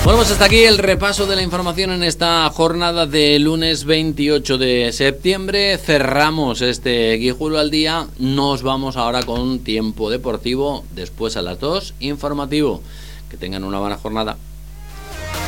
Bueno, pues hasta aquí el repaso de la información en esta jornada de lunes 28 de septiembre. Cerramos este Guijuelo al día. Nos vamos ahora con tiempo deportivo. Después a las 2, informativo. Que tengan una buena jornada.